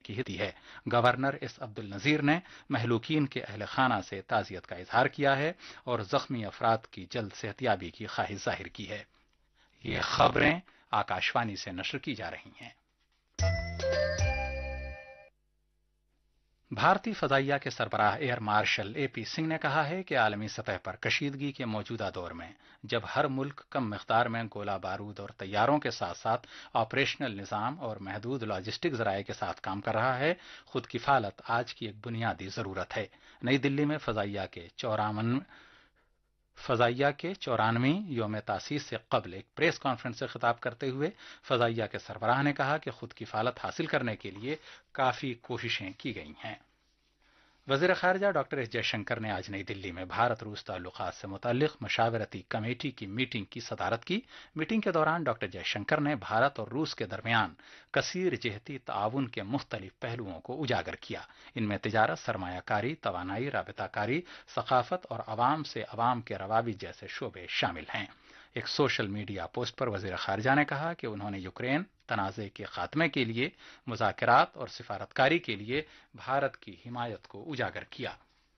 کی ہدایت دی ہے۔ گورنر ایس عبد النذیر نے مہلوکین کے اہل خانہ سے تعزیت کا اظہار کیا ہے اور زخمی افراد کی جلد صحتیابی کی خواہش ظاہر کی ہے۔ یہ خبریں آکاشوانی سے نشر کی جا رہی ہیں۔ بھارتی فضائیہ کے سربراہ ایئر مارشل اے پی سنگھ نے کہا ہے کہ عالمی سطح پر کشیدگی کے موجودہ دور میں جب ہر ملک کم مقدار میں گولہ بارود اور طیاروں کے ساتھ ساتھ آپریشنل نظام اور محدود لاجسٹک ذرائع کے ساتھ کام کر رہا ہے، خود کفالت آج کی ایک بنیادی ضرورت ہے۔ نئی دلی میں فضائیہ کے 94ویں یوم تاسیس سے قبل ایک پریس کانفرنس سے خطاب کرتے ہوئے فضائیہ کے سربراہ نے کہا کہ خود کفالت حاصل کرنے کے لیے کافی کوششیں کی گئی ہیں۔ وزیر خارجہ ڈاکٹر ایس جے شنکر نے آج نئی دلی میں بھارت روس تعلقات سے متعلق مشاورتی کمیٹی کی میٹنگ کی صدارت کی۔ میٹنگ کے دوران ڈاکٹر جے شنکر نے بھارت اور روس کے درمیان کثیر جہتی تعاون کے مختلف پہلوؤں کو اجاگر کیا۔ ان میں تجارت، سرمایہ کاری، توانائی، رابطہ کاری، ثقافت اور عوام سے عوام کے روابط جیسے شعبے شامل ہیں۔ ایک سوشل میڈیا پوسٹ پر وزیر خارجہ نے کہا کہ انہوں نے یوکرین تنازع کے خاتمے کے لیے مذاکرات اور سفارتکاری کے لیے بھارت کی حمایت کو اجاگر کیا۔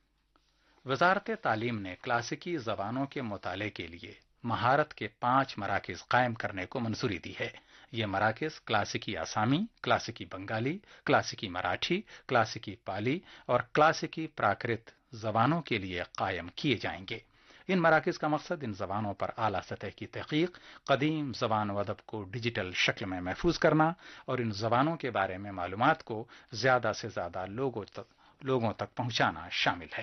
وزارت تعلیم نے کلاسیکی زبانوں کے مطالعے کے لیے مہارت کے 5 مراکز قائم کرنے کو منظوری دی ہے۔ یہ مراکز کلاسیکی آسامی، کلاسیکی بنگالی، کلاسیکی مراٹھی، کلاسیکی پالی اور کلاسیکی پراکرت زبانوں کے لیے قائم کیے جائیں گے۔ ان مراکز کا مقصد ان زبانوں پر اعلیٰ سطح کی تحقیق، قدیم زبان و ادب کو ڈیجیٹل شکل میں محفوظ کرنا اور ان زبانوں کے بارے میں معلومات کو زیادہ سے زیادہ لوگوں تک پہنچانا شامل ہے۔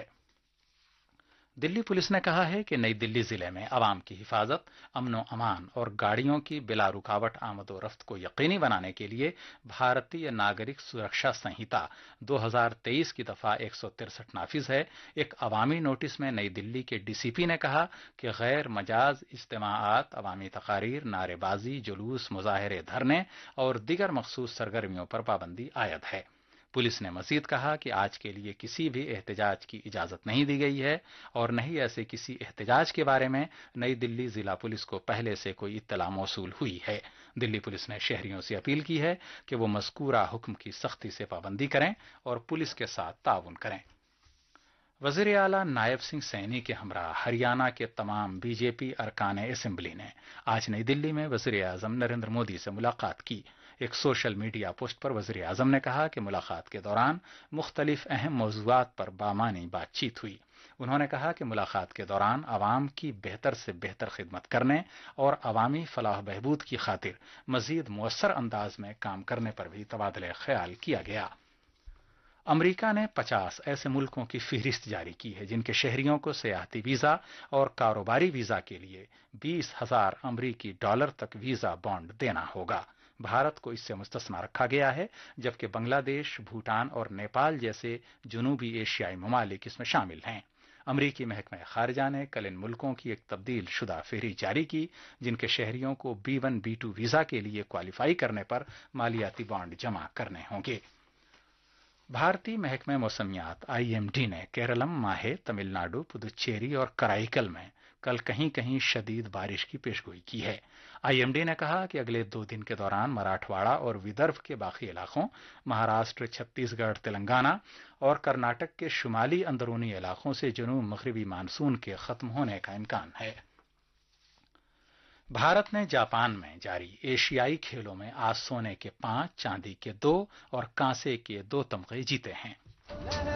دلی پولیس نے کہا ہے کہ نئی دلی ضلع میں عوام کی حفاظت، امن و امان اور گاڑیوں کی بلا رکاوٹ آمد و رفت کو یقینی بنانے کے لیے بھارتیہ ناگرک سرکشا سنہتا 2023 کی دفعہ 163 نافذ ہے۔ ایک عوامی نوٹس میں نئی دلی کے ڈی سی پی نے کہا کہ غیر مجاز اجتماعات، عوامی تقاریر، نعرے بازی، جلوس، مظاہرے، دھرنے اور دیگر مخصوص سرگرمیوں پر پابندی عائد ہے۔ پولیس نے مزید کہا کہ آج کے لیے کسی بھی احتجاج کی اجازت نہیں دی گئی ہے اور نہ ہی ایسے کسی احتجاج کے بارے میں نئی دلی ضلع پولیس کو پہلے سے کوئی اطلاع موصول ہوئی ہے۔ دلی پولیس نے شہریوں سے اپیل کی ہے کہ وہ مذکورہ حکم کی سختی سے پابندی کریں اور پولیس کے ساتھ تعاون کریں۔ وزیر اعلیٰ نائب سنگھ سینی کے ہمراہ ہریانہ کے تمام بی جے پی ارکان اسمبلی نے آج نئی دلی میں وزیر اعظم نریندر مودی سے ملاقات کی۔ ایک سوشل میڈیا پوسٹ پر وزیر اعظم نے کہا کہ ملاقات کے دوران مختلف اہم موضوعات پر بامعنی بات چیت ہوئی۔ انہوں نے کہا کہ ملاقات کے دوران عوام کی بہتر سے بہتر خدمت کرنے اور عوامی فلاح و بہبود کی خاطر مزید مؤثر انداز میں کام کرنے پر بھی تبادلہ خیال کیا گیا۔ امریکہ نے 50 ایسے ملکوں کی فہرست جاری کی ہے جن کے شہریوں کو سیاحتی ویزا اور کاروباری ویزا کے لیے $20,000 امریکی تک ویزا بانڈ دینا ہوگا۔ بھارت کو اس سے مستثنی رکھا گیا ہے، جبکہ بنگلہ دیش، بھوٹان اور نیپال جیسے جنوبی ایشیائی ممالک اس میں شامل ہیں۔ امریکی محکمہ خارجہ نے کل ان ملکوں کی ایک تبدیل شدہ فہرست جاری کی جن کے شہریوں کو B1 B2 ویزا کے لیے کوالیفائی کرنے پر مالیاتی بانڈ جمع کرنے ہوں گے۔ بھارتی محکمہ موسمیات IMD نے کیرلم، ماہے، تمل ناڈو، پدوچیری اور کرائیکل میں کل کہیں کہیں شدید بارش کی پیشگوئی کی ہے۔ IMD نے کہا کہ اگلے 2 دن کے دوران مراٹھواڑہ اور ودربھ کے باقی علاقوں، مہاراشٹر، چھتیس گڑھ، تلنگانہ اور کرناٹک کے شمالی اندرونی علاقوں سے جنوب مغربی مانسون کے ختم ہونے کا امکان ہے۔ بھارت نے جاپان میں جاری ایشیائی کھیلوں میں آج سونے کے 5، چاندی کے 2 اور کانسے کے 2 تمغے جیتے ہیں۔